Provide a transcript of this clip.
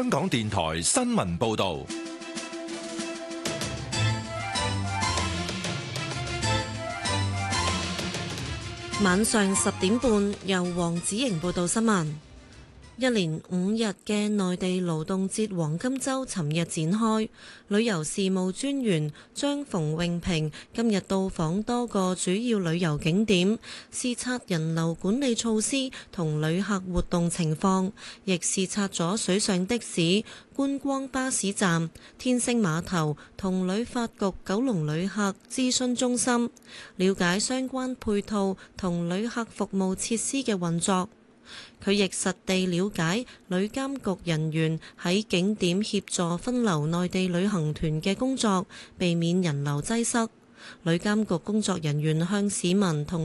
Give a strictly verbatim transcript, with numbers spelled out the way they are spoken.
香港電台新聞報道。 晚上十點半，由黃子瑩報道新聞。一連五日嘅內地勞動節黃金週尋日展開，旅遊事務專員張馮穎平今日到訪多個主要旅遊景點，視察人流管理措施同旅客活動情況，亦視察咗水上的士、觀光巴士站、天星碼頭同旅發局九龍旅客諮詢中心，了解相關配套同旅客服務設施嘅運作。佢亦實地了解旅監局人員喺景點協助分流內地旅行團嘅工作，避免人流擠塞。旅監局工作人員向市民同